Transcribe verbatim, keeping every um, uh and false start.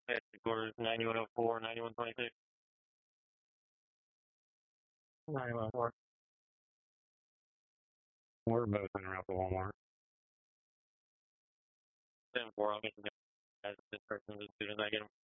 Headquarters ninety-one oh four, ninety-one twenty-six. ninety-one oh four. We're both in route to Walmart. ten four, I'll get the guys. This person as soon as I get them.